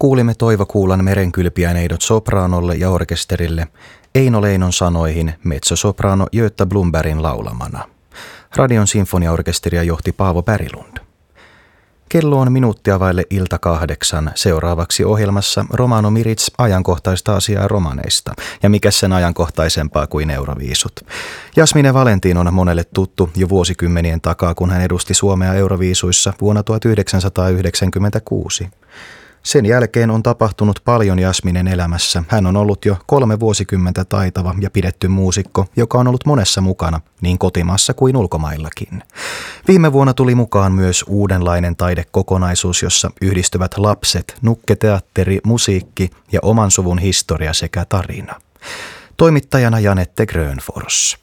Kuulimme Toivo Kuulan Merenkylpiäineidot sopraanolle ja orkesterille Eino Leinon sanoihin mezzosoprano Göta Blombergin laulamana. Radion sinfoniaorkesteria johti Paavo Berglund. Kello on minuuttia vaille ilta 8. Seuraavaksi ohjelmassa Romano Mirits ajankohtaista asiaa romaneista. Ja mikä sen ajankohtaisempaa kuin Euroviisut. Jasmine Valentin on monelle tuttu jo vuosikymmenien takaa, kun hän edusti Suomea Euroviisuissa vuonna 1996. Sen jälkeen on tapahtunut paljon Jasminen elämässä. Hän on ollut jo 3 vuosikymmentä taitava ja pidetty muusikko, joka on ollut monessa mukana, niin kotimaassa kuin ulkomaillakin. Viime vuonna tuli mukaan myös uudenlainen taidekokonaisuus, jossa yhdistyvät lapset, nukketeatteri, musiikki ja oman suvun historia sekä tarina. Toimittajana Janette Grönfors.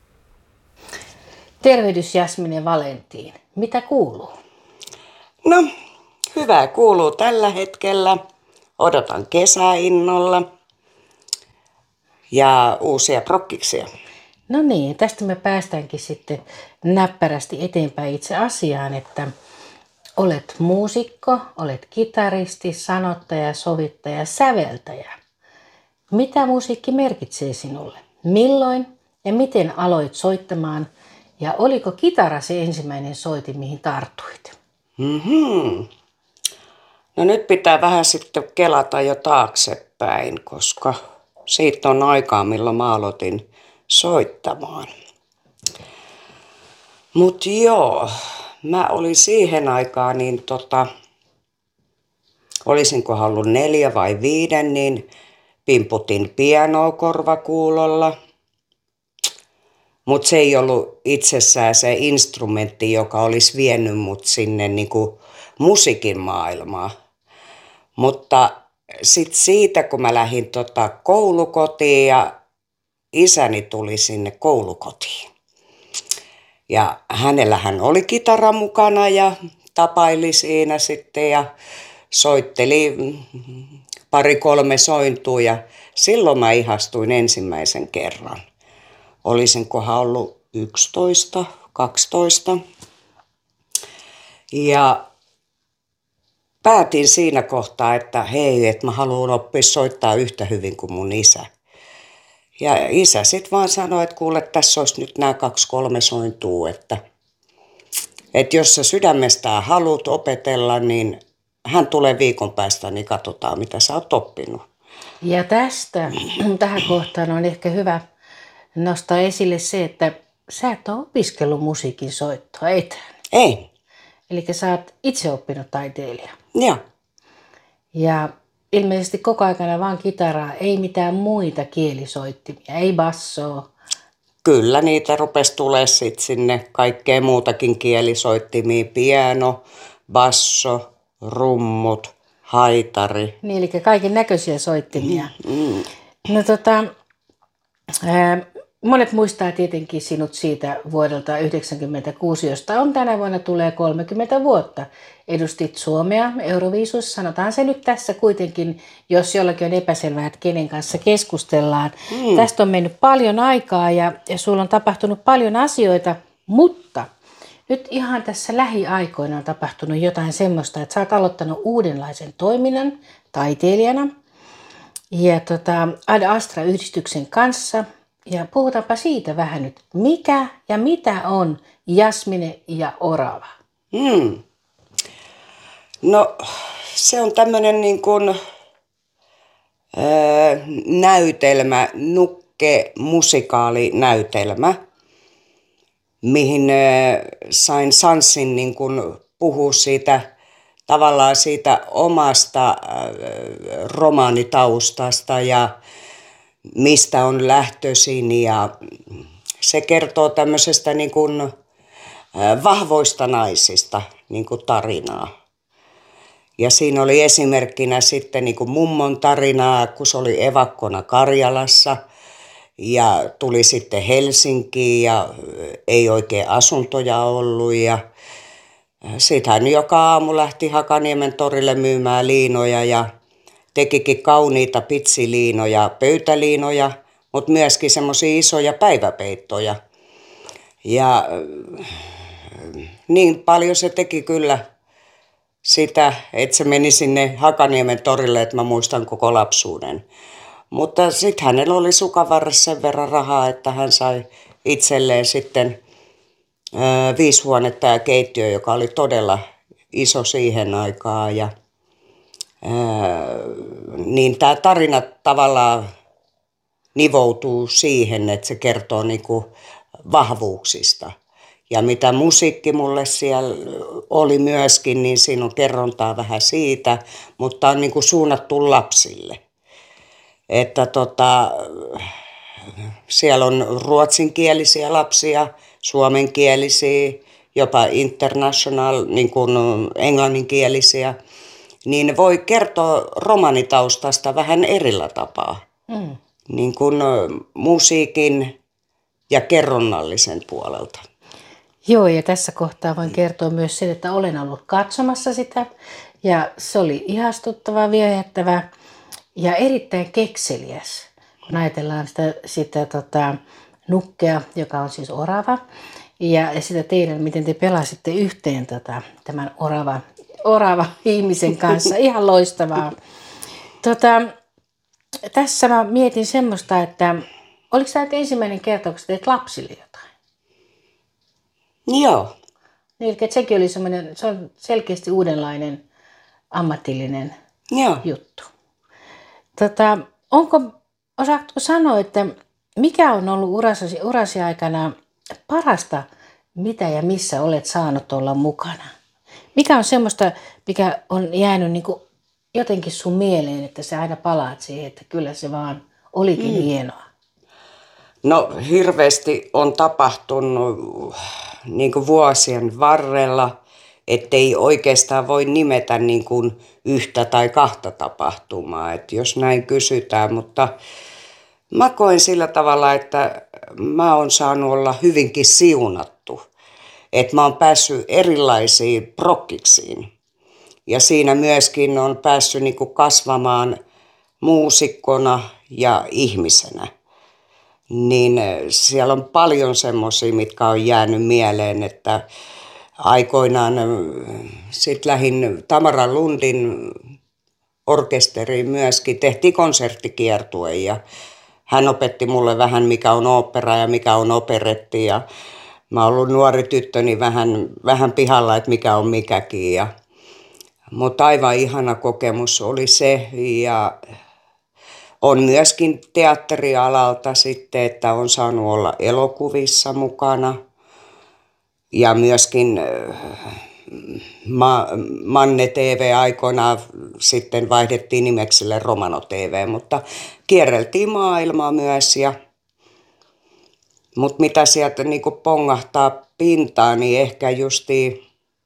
Tervehdys Jasmine Valentin. Mitä kuuluu? No, hyvää kuuluu tällä hetkellä. Odotan kesäinnolla ja uusia prokkiksia. No niin, tästä me päästäänkin sitten näppärästi eteenpäin itse asiaan, että olet muusikko, olet kitaristi, sanottaja, sovittaja, säveltäjä. Mitä musiikki merkitsee sinulle? Milloin ja miten aloit soittamaan? Ja oliko kitara se ensimmäinen soitin, mihin tartuit? No nyt pitää vähän sitten kelata jo taaksepäin, koska siitä on aikaa, milloin mä aloitin soittamaan. Mut joo, mä olin siihen aikaan, niin olisinko ollut 4 vai 5, niin pimputin pianoa korvakuulolla. Mutta se ei ollut itsessään se instrumentti, joka olisi vienyt mut sinne niinku musiikin maailmaan. Mutta sitten siitä, kun mä lähdin koulukotiin ja isäni tuli sinne koulukotiin. Ja hänellähän oli kitara mukana ja tapaili siinä sitten ja soitteli 2-3 sointua ja silloin mä ihastuin ensimmäisen kerran. Olisinkohan ollut 11, 12. Ja päätin siinä kohtaa, että hei, että mä haluan oppia soittaa yhtä hyvin kuin mun isä. Ja isä sitten vaan sanoi, että kuule, tässä olisi nyt nämä 2-3 sointua, että jos sä sydämestään haluat opetella, niin hän tulee viikon päästä, niin katsotaan, mitä sä oot oppinut. Ja tähän kohtaan on ehkä hyvä nostaa esille se, että sä et ole opiskellut musiikin soittoa, et? Ei. Eli sä oot itse oppinut taiteilija. Joo. Ja ilmeisesti koko aikana vaan kitaraa, ei mitään muita kielisoittimia, ei bassoa. Kyllä niitä rupesi tulemaan sitten sinne kaikkea muutakin kielisoittimia, piano, basso, rummut, haitari. Niin, eli kaiken näköisiä soittimia. No monet muistaa tietenkin sinut siitä vuodelta 1996, josta on tänä vuonna tulee 30 vuotta. Edustit Suomea Euroviisussa, sanotaan se nyt tässä kuitenkin, jos jollakin on epäselvää, että kenen kanssa keskustellaan. Tästä on mennyt paljon aikaa ja sulla on tapahtunut paljon asioita, mutta nyt ihan tässä lähiaikoina on tapahtunut jotain semmoista, että sä oot aloittanut uudenlaisen toiminnan taiteilijana ja Ad Astra-yhdistyksen kanssa. Ja puhutaanpa siitä vähän nyt. Mikä ja mitä on Jasmine ja Orava? No se on tämmöinen niin kuin näytelmä, musikaalinäytelmä, mihin sain sanssin niin kuin puhua siitä tavallaan siitä omasta romaanitaustasta ja mistä on lähtöisin ja se kertoo tämmöisestä niin kuin vahvoista naisista niin kuin tarinaa. Ja siinä oli esimerkkinä sitten niin kuin mummon tarinaa, kun se oli evakkona Karjalassa ja tuli sitten Helsinkiin ja ei oikein asuntoja ollut. Ja sitten hän joka aamu lähti Hakaniemen torille myymään liinoja ja tekikin kauniita pitsiliinoja, pöytäliinoja, mutta myöskin semmoisia isoja päiväpeittoja. Ja niin paljon se teki kyllä sitä, että se meni sinne Hakaniemen torille, että mä muistan koko lapsuuden. Mutta sitten hänellä oli sukanvarressa sen verran rahaa, että hän sai itselleen sitten 5 huonetta ja keittiö, joka oli todella iso siihen aikaan. Ja, niin tämä tarina tavallaan nivoutuu siihen, että se kertoo niinku vahvuuksista. Ja mitä musiikki mulle siellä oli myöskin, niin siinä on kerrontaa vähän siitä, mutta on niinku suunnattu lapsille. Että siellä on ruotsinkielisiä lapsia, suomenkielisiä, jopa international, niin kuin englanninkielisiä. Niin ne voi kertoa romanitaustasta vähän erillä tapaa. Niin kuin musiikin ja kerronnallisen puolelta. Joo, ja tässä kohtaa voin kertoa myös sen, että olen ollut katsomassa sitä. Ja se oli ihastuttava, viehättävä ja erittäin kekseliäs. Kun ajatellaan sitä nukkea, joka on siis orava. Ja sitä teidän, miten te pelasitte yhteen tämän orava ihmisen kanssa. Ihan loistavaa. Tässä mä mietin semmoista, että oliko tämä ensimmäinen kerta, kun sä teet lapsille jotain? Joo. Niin, eli sekin oli semmoinen, se on selkeästi uudenlainen ammatillinen juttu. Osaatko sanoa, että mikä on ollut urasi aikana parasta, mitä ja missä olet saanut olla mukana? Mikä on semmoista, mikä on jäänyt niin kuin jotenkin sun mieleen, että sä aina palaat siihen, että kyllä se vaan olikin hienoa? No hirveästi on tapahtunut niin kuin vuosien varrella, ettei oikeastaan voi nimetä niin kuin yhtä tai kahta tapahtumaa, että jos näin kysytään, mutta mä koen sillä tavalla, että mä oon saanut olla hyvinkin siunattu, että mä oon päässyt erilaisiin prokkiksiin ja siinä myöskin on päässyt niin kuin kasvamaan muusikkona ja ihmisenä. Niin siellä on paljon semmoisia, mitkä on jäänyt mieleen, että aikoinaan sitten lähdin Tamara Lundin orkesteriin myöskin, tehtiin konserttikiertue ja hän opetti mulle vähän mikä on ooppera ja mikä on operetti ja mä oon ollut nuori tyttö, niin vähän pihalla, että mikä on mikäkin. Mutta aivan ihana kokemus oli se ja on myöskin teatterialalta sitten, että on saanut olla elokuvissa mukana ja myöskin Manne TV aikoinaan sitten vaihdettiin nimekselle Romano TV, mutta kierreltiin maailmaa myös. Mutta mitä sieltä niinku pongahtaa pintaan, niin ehkä justiin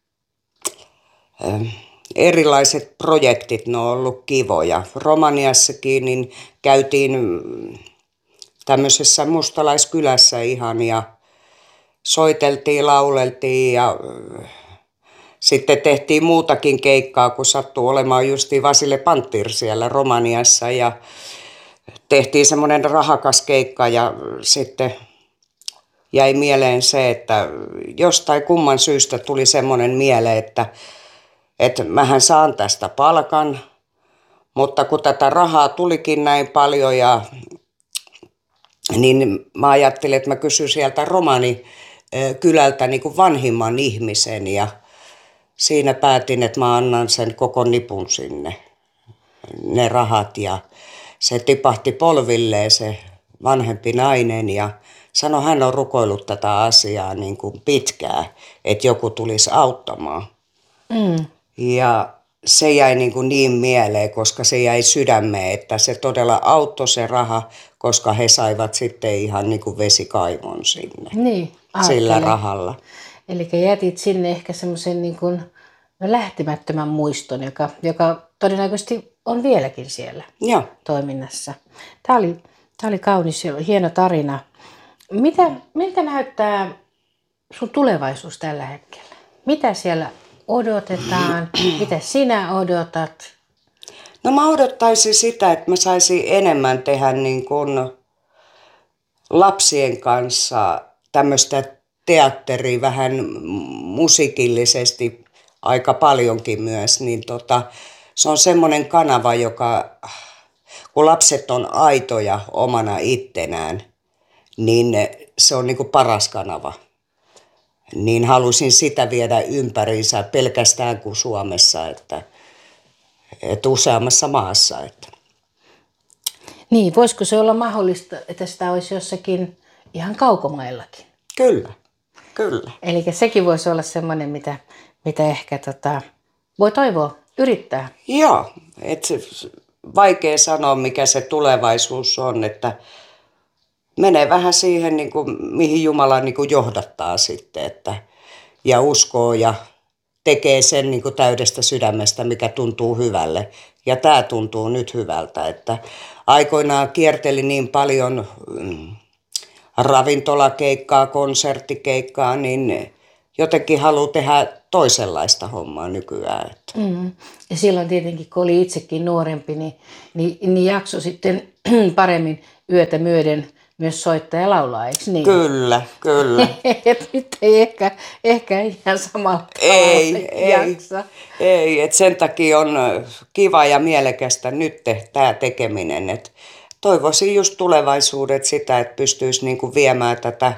erilaiset projektit, ne on ollut kivoja. Romaniassakin niin käytiin tämmöisessä mustalaiskylässä ihan ja soiteltiin, lauleltiin ja sitten tehtiin muutakin keikkaa, kun sattui olemaan justiin Vasile Pantir siellä Romaniassa ja tehtiin semmoinen rahakas keikka ja sitten jäi mieleen se, että jostain kumman syystä tuli semmoinen mieleen, että mähän saan tästä palkan, mutta kun tätä rahaa tulikin näin paljon niin mä ajattelin, että mä kysyn sieltä romanikylältä niin kuin vanhimman ihmisen ja siinä päätin, että mä annan sen koko nipun sinne, ne rahat ja se tipahti polvilleen se vanhempi nainen ja sanoi, hän on rukoillut tätä asiaa niin kuin pitkään, että joku tulisi auttamaan. Ja se jäi niin mieleen, koska se jäi sydämeen, että se todella auttoi se raha, koska he saivat sitten ihan niin kuin vesikaivon sinne sillä rahalla. Eli jätit sinne ehkä semmoisen niin kuin lähtemättömän muiston, joka todennäköisesti on vieläkin siellä toiminnassa. Tämä oli kaunis ja hieno tarina. Miltä näyttää sun tulevaisuus tällä hetkellä? Mitä siellä odotetaan? Mitä sinä odotat? No mä odottaisin sitä, että mä saisin enemmän tehdä niin kuin lapsien kanssa tämmöistä teatteria vähän musiikillisesti aika paljonkin myös, niin se on semmoinen kanava, joka kun lapset on aitoja omana ittenään, niin se on niin kuin paras kanava. Niin halusin sitä viedä ympäriinsä pelkästään kuin Suomessa, että useammassa maassa. Että. Niin, voisiko se olla mahdollista, että sitä olisi jossakin ihan kaukomaillakin? Kyllä, kyllä. Eli sekin voisi olla semmoinen, mitä ehkä voi toivoa, yrittää. Joo, vaikea sanoa, mikä se tulevaisuus on, että menee vähän siihen, niin kuin, mihin Jumala niin kuin johdattaa sitten, ja uskoo ja tekee sen niin kuin täydestä sydämestä, mikä tuntuu hyvälle. Ja tämä tuntuu nyt hyvältä, että aikoinaan kierteli niin paljon ravintolakeikkaa, konserttikeikkaa, niin jotenkin haluaa tehdä toisenlaista hommaa nykyään. Ja silloin tietenkin, kun oli itsekin nuorempi, niin jakso sitten paremmin yötä myöden myös soittaa ja laulaa, eikö niin? Kyllä, kyllä. Nyt ei ehkä ihan samalla jaksa. Ei, että sen takia on kiva ja mielekästä nyt tämä tekeminen. että toivoisin just tulevaisuudet sitä, että pystyisi niinku viemään tätä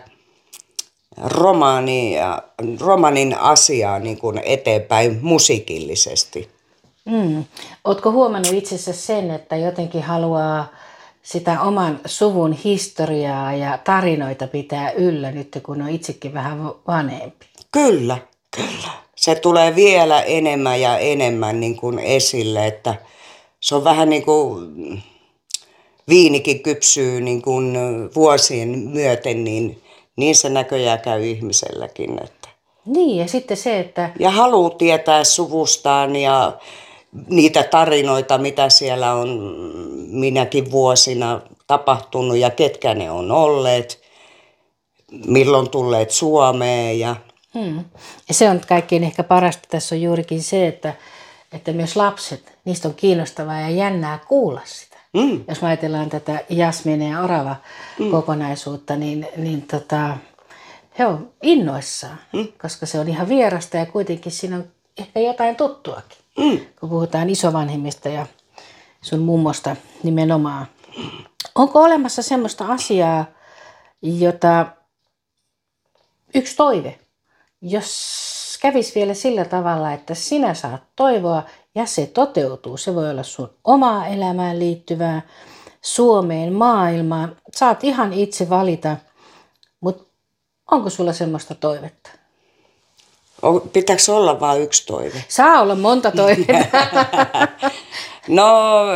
romanin asiaa niinku eteenpäin musiikillisesti. Ootko huomannut itsessä sen, että jotenkin haluaa sitä oman suvun historiaa ja tarinoita pitää yllä nyt, kun on itsekin vähän vanhempi? Kyllä, kyllä. Se tulee vielä enemmän ja enemmän niin kuin esille, että se on vähän niin kuin viinikin kypsyy niin kuin vuosien myöten, niin se näköjään käy ihmiselläkin. Että. Niin, ja sitten se, että... Ja haluaa tietää suvustaan ja niitä tarinoita, mitä siellä on minäkin vuosina tapahtunut ja ketkä ne on olleet, milloin tulleet Suomeen. Ja se on kaikkein ehkä parasta. Tässä on juurikin se, että myös lapset, niistä on kiinnostavaa ja jännää kuulla sitä. Jos me ajatellaan tätä Jasmine ja Orava kokonaisuutta, niin he on innoissaan, koska se on ihan vierasta ja kuitenkin siinä on ehkä jotain tuttuakin. Kun puhutaan isovanhemmista ja sun mummosta nimenomaan. Onko olemassa semmoista asiaa, jota yksi toive, jos kävisi vielä sillä tavalla, että sinä saat toivoa ja se toteutuu. Se voi olla sun omaa elämään liittyvää, Suomeen, maailmaan. Saat ihan itse valita, mutta onko sulla semmoista toivetta? Pitääkö olla vain yksi toive? Saa olla monta toivetta. No,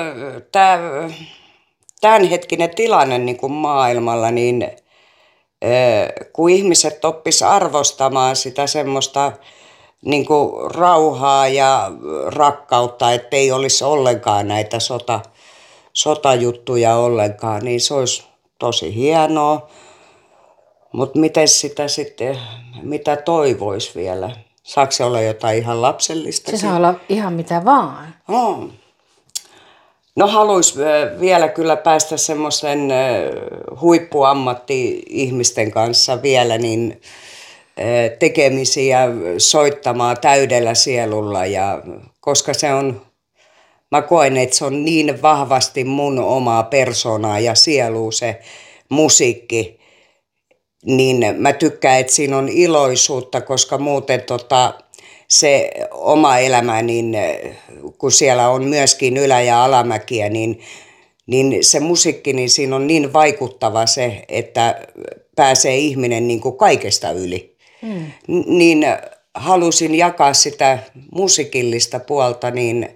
tämänhetkinen tilanne niin kuin maailmalla, niin kun ihmiset oppis arvostamaan sitä semmoista niin kuin rauhaa ja rakkautta, ettei olisi ollenkaan näitä sotajuttuja ollenkaan, niin se olisi tosi hienoa. Mutta miten sitä sitten, mitä toivoisi vielä? Saako se olla jotain ihan lapsellista? Se saa olla ihan mitä vaan. No haluaisi vielä kyllä päästä semmoisen huippuammatti-ihmisten kanssa vielä niin tekemisiä soittamaan täydellä sielulla. Ja, koska se on, mä koen, että se on niin vahvasti mun omaa persoonaa ja sielua se musiikki. Niin mä tykkään, että siinä on iloisuutta, koska muuten se oma elämä, niin kun siellä on myöskin ylä- ja alamäkiä, niin se musiikki, niin siinä on niin vaikuttava se, että pääsee ihminen niin kuin kaikesta yli. Niin halusin jakaa sitä musiikillista puolta niin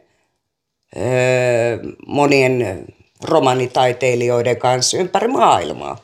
monien romanitaiteilijoiden kanssa ympäri maailmaa.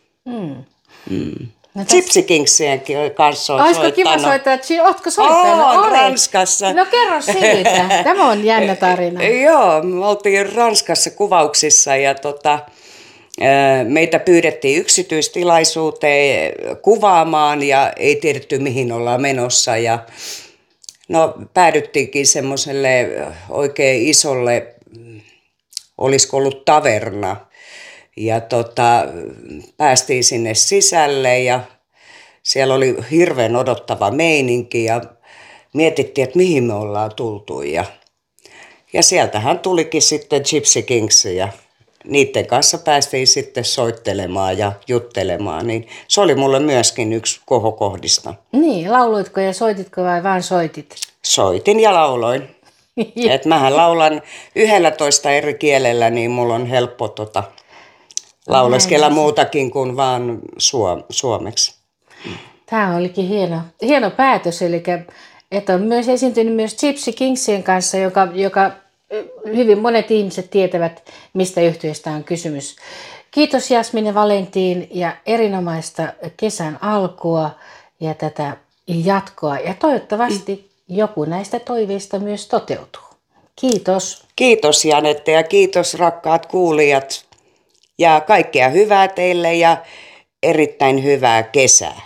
No Gypsy Kingsien kanssa on soittanut. Olisiko kiva soittaa? Ootko soittanut? Olet Ranskassa. No kerro siitä. Tämä on jännä tarina. Joo, me oltiin Ranskassa kuvauksissa ja meitä pyydettiin yksityistilaisuuteen kuvaamaan ja ei tiedetty mihin ollaan menossa. Ja, no päädyttiinkin semmoiselle oikein isolle, olisiko ollut taverna. Ja päästiin sinne sisälle ja siellä oli hirveän odottava meininki ja mietittiin, että mihin me ollaan tultu. Ja sieltähän tulikin sitten Gypsy Kings ja niiden kanssa päästiin sitten soittelemaan ja juttelemaan. Niin se oli mulle myöskin yksi kohokohdista. Niin, lauloitko ja soititko vai vaan soitit? Soitin ja lauloin. Että mähän laulan 11 eri kielellä, niin mulla on helppo lauleskella muutakin kuin vaan suomeksi. Tämä olikin hieno päätös, eli että on myös esiintynyt myös Gypsy Kingsien kanssa, joka hyvin monet ihmiset tietävät, mistä yhtyeestä on kysymys. Kiitos Jasmine Valentin ja erinomaista kesän alkua ja tätä jatkoa. Ja toivottavasti joku näistä toiveista myös toteutuu. Kiitos. Kiitos Janette ja kiitos rakkaat kuulijat. Ja kaikkea hyvää teille ja erittäin hyvää kesää.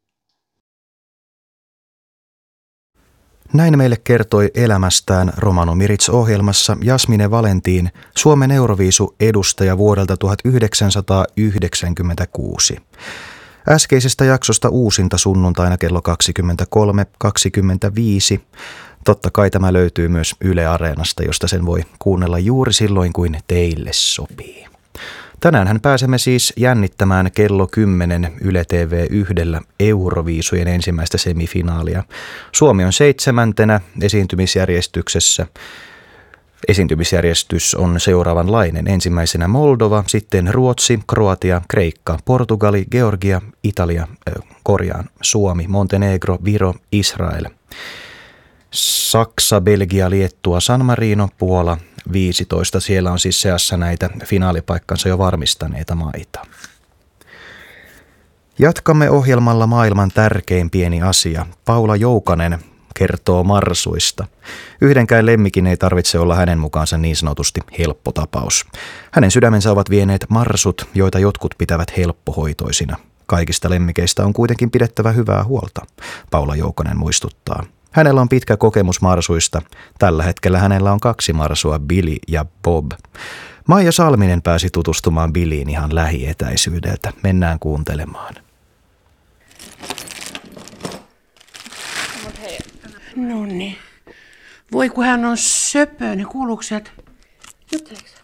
Näin meille kertoi elämästään Romano Mirits-ohjelmassa Jasmine Valentin, Suomen Euroviisu-edustaja vuodelta 1996. Äskeisestä jaksosta uusinta sunnuntaina kello 23.25. Totta kai tämä löytyy myös Yle Areenasta, josta sen voi kuunnella juuri silloin, kuin teille sopii. Tänäänhän pääsemme siis jännittämään kello 10 Yle TV1 Euroviisujen ensimmäistä semifinaalia. Suomi on 7. esiintymisjärjestyksessä. Esiintymisjärjestys on seuraavanlainen. Ensimmäisenä Moldova, sitten Ruotsi, Kroatia, Kreikka, Portugali, Georgia, Suomi, Montenegro, Viro, Israel. Saksa, Belgia, Liettua, San Marino, Puola, 15. Siellä on siis seassa näitä finaalipaikkansa jo varmistaneita maita. Jatkamme ohjelmalla maailman tärkein pieni asia. Paula Joukanen kertoo marsuista. Yhdenkään lemmikin ei tarvitse olla hänen mukaansa niin sanotusti helppo tapaus. Hänen sydämensä ovat vieneet marsut, joita jotkut pitävät helppohoitoisina. Kaikista lemmikeistä on kuitenkin pidettävä hyvää huolta, Paula Joukanen muistuttaa. Hänellä on pitkä kokemus marsuista. Tällä hetkellä hänellä on 2 marsua, Billy ja Bob. Maija Salminen pääsi tutustumaan Billyin ihan lähietäisyydeltä. Mennään kuuntelemaan. Noniin. Voi kun hän on söpöinen, kuuluuko sieltä? Jutteleeko